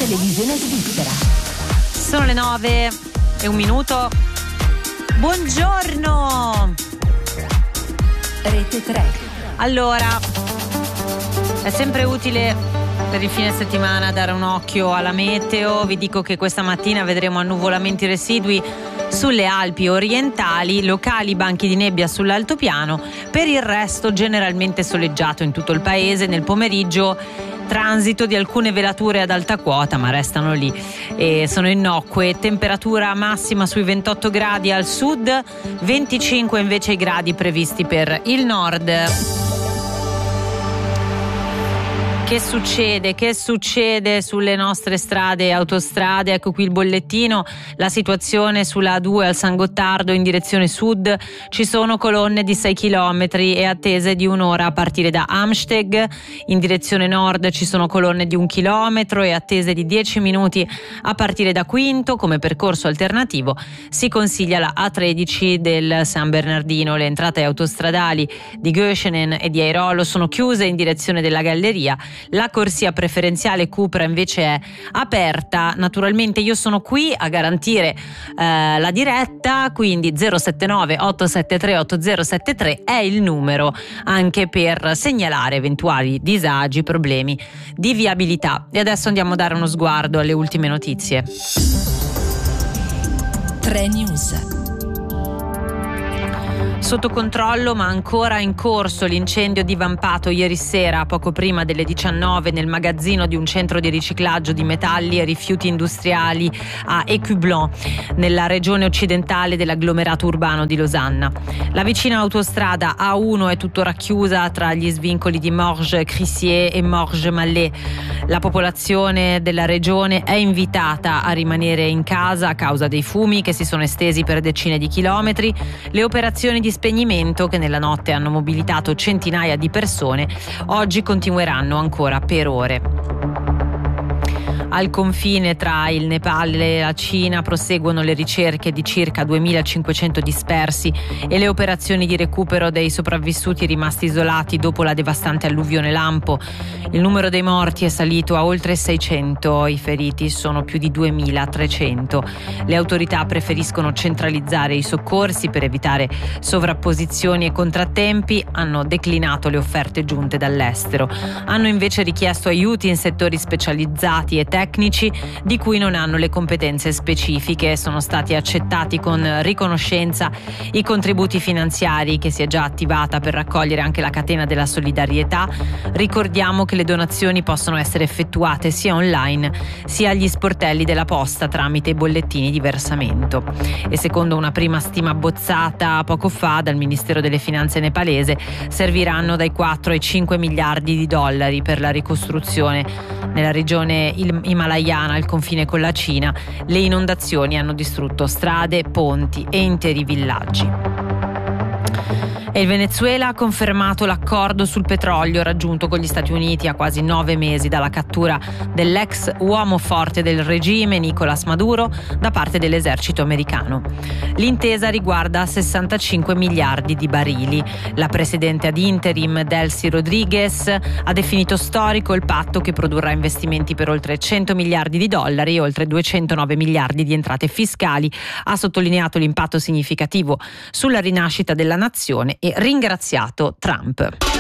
televisione svizzera. Sono le 9:01. Buongiorno. Rete 3. Allora, è sempre utile per il fine settimana dare un occhio alla meteo. Vi dico che questa mattina vedremo annuvolamenti residui sulle Alpi orientali, locali banchi di nebbia sull'altopiano. Per il resto generalmente soleggiato in tutto il paese. Nel pomeriggio transito di alcune velature ad alta quota, ma restano lì e sono innocue. Temperatura massima sui 28 gradi al sud, 25 invece i gradi previsti per il nord. Che succede sulle nostre strade e autostrade? Ecco qui il bollettino. La situazione sulla A2 al San Gottardo in direzione sud, ci sono colonne di 6 km e attese di un'ora a partire da Amsteg. In direzione nord ci sono colonne di 1 chilometro e attese di 10 minuti a partire da Quinto. Come percorso alternativo si consiglia la A13 del San Bernardino. Le entrate autostradali di Göschenen e di Airolo sono chiuse in direzione della Galleria. La corsia preferenziale Cupra invece è aperta. Naturalmente io sono qui a garantire la diretta, quindi 079 873 8073 è il numero anche per segnalare eventuali disagi, problemi di viabilità. E adesso andiamo a dare uno sguardo alle ultime notizie. 3 News. Sotto controllo ma ancora in corso l'incendio divampato ieri sera poco prima delle 19 nel magazzino di un centro di riciclaggio di metalli e rifiuti industriali a Écublens, nella regione occidentale dell'agglomerato urbano di Losanna. La vicina autostrada A1 è tuttora chiusa tra gli svincoli di Morges-Crissier e Morges-Mallet. La popolazione della regione è invitata a rimanere in casa a causa dei fumi che si sono estesi per decine di chilometri. Le operazioni di spegnimento, che nella notte hanno mobilitato centinaia di persone, oggi continueranno ancora per ore. Al confine tra il Nepal e la Cina proseguono le ricerche di circa 2500 dispersi e le operazioni di recupero dei sopravvissuti rimasti isolati dopo la devastante alluvione lampo. Il numero dei morti è salito a oltre 600, i feriti sono più di 2300. Le autorità preferiscono centralizzare i soccorsi per evitare sovrapposizioni e contrattempi, hanno declinato le offerte giunte dall'estero. Hanno invece richiesto aiuti in settori specializzati e tecnici di cui non hanno le competenze specifiche. Sono stati accettati con riconoscenza i contributi finanziari che si è già attivata per raccogliere anche la catena della solidarietà. Ricordiamo che le donazioni possono essere effettuate sia online sia agli sportelli della posta tramite i bollettini di versamento. E secondo una prima stima abbozzata poco fa dal Ministero delle Finanze nepalese, serviranno dai 4 ai 5 miliardi di dollari per la ricostruzione nella regione himalayana al confine con la Cina. Le inondazioni hanno distrutto strade, ponti e interi villaggi. E il Venezuela ha confermato l'accordo sul petrolio raggiunto con gli Stati Uniti a quasi 9 mesi dalla cattura dell'ex uomo forte del regime Nicolás Maduro da parte dell'esercito americano. L'intesa riguarda 65 miliardi di barili. La presidente ad interim Delcy Rodriguez ha definito storico il patto che produrrà investimenti per oltre 100 miliardi di dollari e oltre 209 miliardi di entrate fiscali. Ha sottolineato l'impatto significativo sulla rinascita della nazione e ringraziato Trump.